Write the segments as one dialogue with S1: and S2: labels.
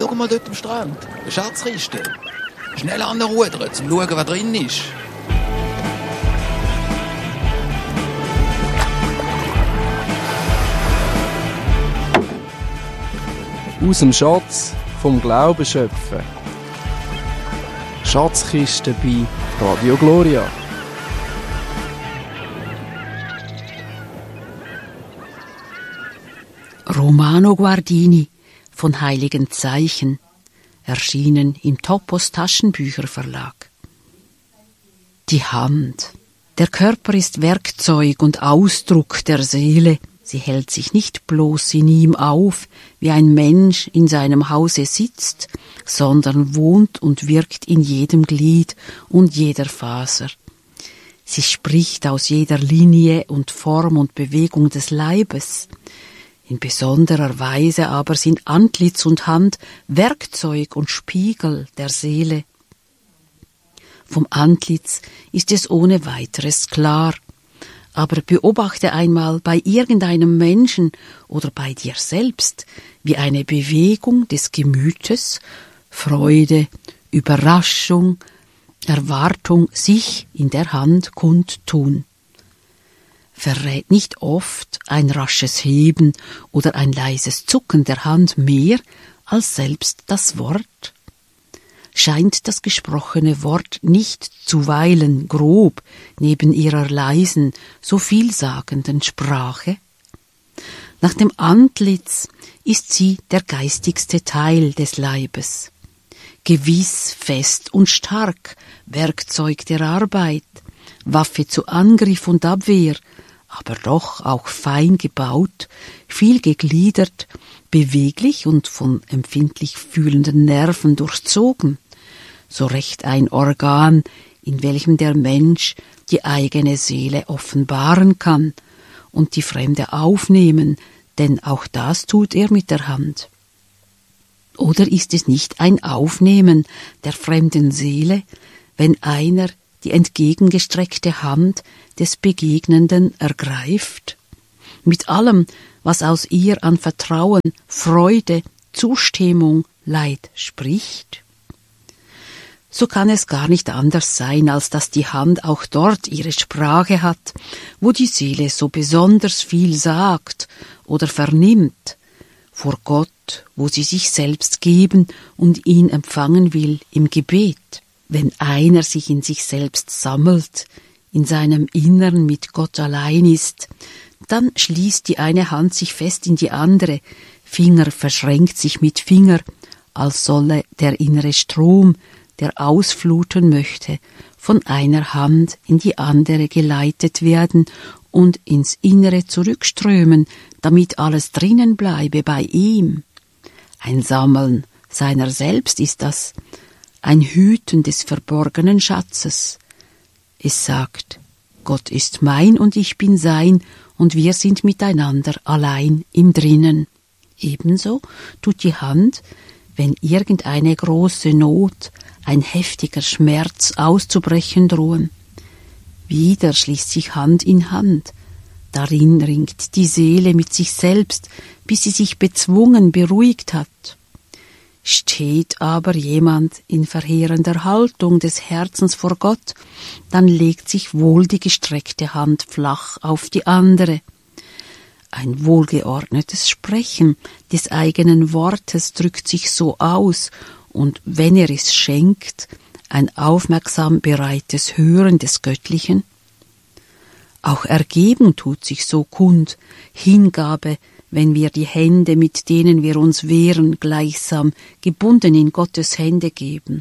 S1: Schau mal dort am Strand. Eine Schatzkiste. Schnell anrudern, um zu schauen, was drin ist.
S2: Aus dem Schatz vom Glauben schöpfen. Schatzkiste bei Radio Gloria.
S3: Romano Guardini von Heiligen Zeichen, erschienen im Topos Taschenbücherverlag. Die Hand. Der Körper ist Werkzeug und Ausdruck der Seele. Sie hält sich nicht bloß in ihm auf, wie ein Mensch in seinem Hause sitzt, sondern wohnt und wirkt in jedem Glied und jeder Faser. Sie spricht aus jeder Linie und Form und Bewegung des Leibes. In besonderer Weise aber sind Antlitz und Hand Werkzeug und Spiegel der Seele. Vom Antlitz ist es ohne weiteres klar. Aber beobachte einmal bei irgendeinem Menschen oder bei dir selbst, wie eine Bewegung des Gemütes, Freude, Überraschung, Erwartung sich in der Hand kundtun. Verrät nicht oft ein rasches Heben oder ein leises Zucken der Hand mehr als selbst das Wort? Scheint das gesprochene Wort nicht zuweilen grob neben ihrer leisen, so vielsagenden Sprache? Nach dem Antlitz ist sie der geistigste Teil des Leibes. Gewiss, fest und stark, Werkzeug der Arbeit, Waffe zu Angriff und Abwehr, aber doch auch fein gebaut, viel gegliedert, beweglich und von empfindlich fühlenden Nerven durchzogen, so recht ein Organ, in welchem der Mensch die eigene Seele offenbaren kann und die Fremde aufnehmen, denn auch das tut er mit der Hand. Oder ist es nicht ein Aufnehmen der fremden Seele, wenn einer die entgegengestreckte Hand des Begegnenden ergreift, mit allem, was aus ihr an Vertrauen, Freude, Zustimmung, Leid spricht? So kann es gar nicht anders sein, als dass die Hand auch dort ihre Sprache hat, wo die Seele so besonders viel sagt oder vernimmt, vor Gott, wo sie sich selbst geben und ihn empfangen will im Gebet. Wenn einer sich in sich selbst sammelt, in seinem Innern mit Gott allein ist, dann schließt die eine Hand sich fest in die andere, Finger verschränkt sich mit Finger, als solle der innere Strom, der ausfluten möchte, von einer Hand in die andere geleitet werden und ins Innere zurückströmen, damit alles drinnen bleibe bei ihm. Ein Sammeln seiner selbst ist das, ein Hüten des verborgenen Schatzes. Es sagt, Gott ist mein und ich bin sein und wir sind miteinander allein im Drinnen. Ebenso tut die Hand, wenn irgendeine große Not, ein heftiger Schmerz auszubrechen drohen. Wieder schließt sich Hand in Hand. Darin ringt die Seele mit sich selbst, bis sie sich bezwungen beruhigt hat. Steht aber jemand in verheerender Haltung des Herzens vor Gott, dann legt sich wohl die gestreckte Hand flach auf die andere. Ein wohlgeordnetes Sprechen des eigenen Wortes drückt sich so aus, und wenn er es schenkt, ein aufmerksam bereites Hören des Göttlichen. Auch Ergebung tut sich so kund, Hingabe, wenn wir die Hände, mit denen wir uns wehren, gleichsam gebunden in Gottes Hände geben.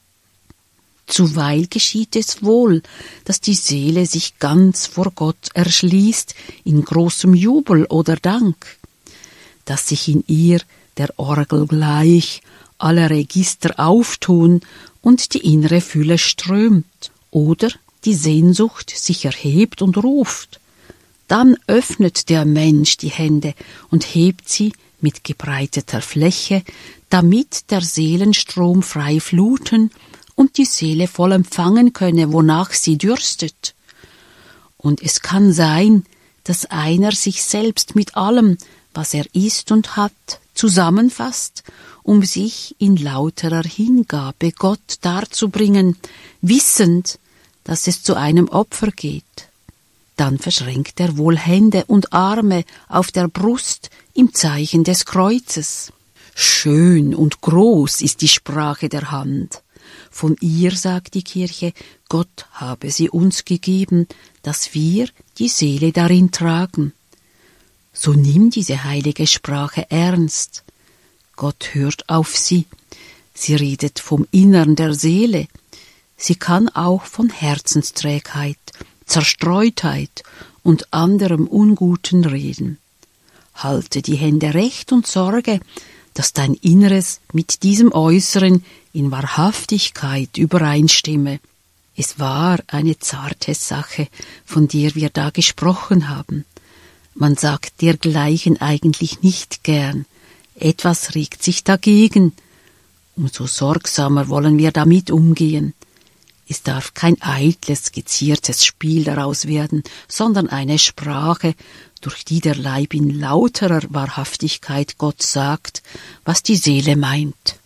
S3: Zuweil geschieht es wohl, dass die Seele sich ganz vor Gott erschließt, in großem Jubel oder Dank, dass sich in ihr der Orgel gleich alle Register auftun und die innere Fülle strömt, oder die Sehnsucht sich erhebt und ruft. Dann öffnet der Mensch die Hände und hebt sie mit gebreiteter Fläche, damit der Seelenstrom frei fluten und die Seele voll empfangen könne, wonach sie dürstet. Und es kann sein, dass einer sich selbst mit allem, was er ist und hat, zusammenfasst, um sich in lauterer Hingabe Gott darzubringen, wissend, dass es zu einem Opfer geht. Dann verschränkt er wohl Hände und Arme auf der Brust im Zeichen des Kreuzes. Schön und groß ist die Sprache der Hand. Von ihr sagt die Kirche, Gott habe sie uns gegeben, dass wir die Seele darin tragen. So nimm diese heilige Sprache ernst. Gott hört auf sie. Sie redet vom Innern der Seele. Sie kann auch von Herzensträgheit, Zerstreutheit und anderem Unguten reden. Halte die Hände recht und sorge, dass dein Inneres mit diesem Äußeren in Wahrhaftigkeit übereinstimme. Es war eine zarte Sache, von der wir da gesprochen haben. Man sagt dergleichen eigentlich nicht gern. Etwas regt sich dagegen. Umso sorgsamer wollen wir damit umgehen. Es darf kein eitles, geziertes Spiel daraus werden, sondern eine Sprache, durch die der Leib in lauterer Wahrhaftigkeit Gott sagt, was die Seele meint.